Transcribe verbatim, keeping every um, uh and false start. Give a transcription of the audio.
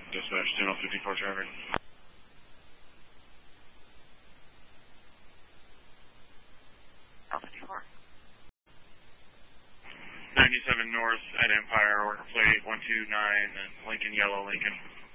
Dispatch, channel fifty-four traffic. fifty-four. ninety-seven North at Empire, order plate one two nine, Lincoln, yellow Lincoln.